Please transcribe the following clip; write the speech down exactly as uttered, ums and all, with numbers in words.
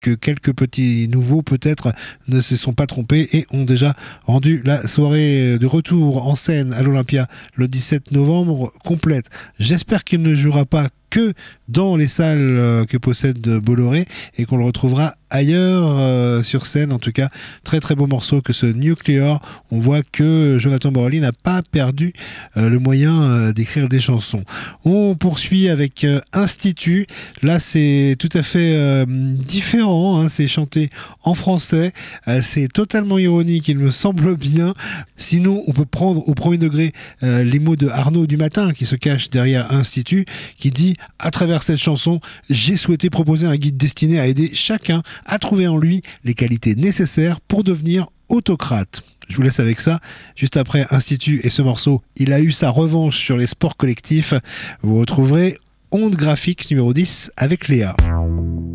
que quelques petits nouveaux peut-être ne se sont pas trompés et ont déjà rendu la soirée de retour en scène à l'Olympia le dix-sept novembre complète. J'espère qu'il ne jouera pas que dans les salles que possède Bolloré et qu'on le retrouvera ailleurs euh, sur scène. En tout cas, très très beau morceau que ce Nuclear. On voit que Jonathan Borelli n'a pas perdu euh, le moyen euh, d'écrire des chansons. On poursuit avec euh, Institut. Là, c'est tout à fait euh, différent. Hein. C'est chanté en français. Euh, c'est totalement ironique, il me semble bien. Sinon, on peut prendre au premier degré euh, les mots de Arnaud du Matin qui se cache derrière Institut, qui dit « À travers cette chanson, j'ai souhaité proposer un guide destiné à aider chacun à trouver en lui les qualités nécessaires pour devenir autocrate. » Je vous laisse avec ça. Juste après Institut et ce morceau, il a eu sa revanche sur les sports collectifs. Vous retrouverez Onde Graphique numéro dix avec Léa.